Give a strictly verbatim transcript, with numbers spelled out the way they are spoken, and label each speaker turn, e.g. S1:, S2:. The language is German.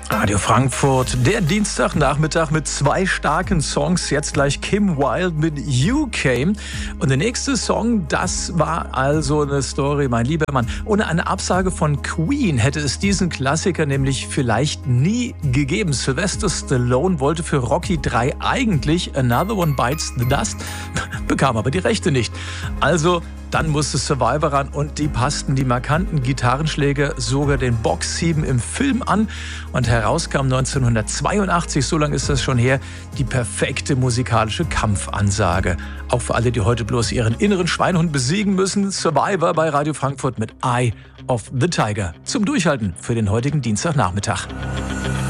S1: Radio Frankfurt, der Dienstagnachmittag mit zwei starken Songs. Jetzt gleich Kim Wilde mit You Came. Und der nächste Song, das war also eine Story, mein lieber Mann. Ohne eine Absage von Queen hätte es diesen Klassiker nämlich vielleicht nie gegeben. Sylvester Stallone wollte für Rocky drei eigentlich Another One Bites the Dust, bekam aber die Rechte nicht. Also dann musste Survivor ran und die passten die markanten Gitarrenschläge sogar den Boxhieben im Film an. Und heraus kam neunzehnhundertzweiundachtzig, so lange ist das schon her, die perfekte musikalische Kampfansage. Auch für alle, die heute bloß ihren inneren Schweinehund besiegen müssen, Survivor bei Radio Frankfurt mit Eye of the Tiger. Zum Durchhalten für den heutigen Dienstagnachmittag.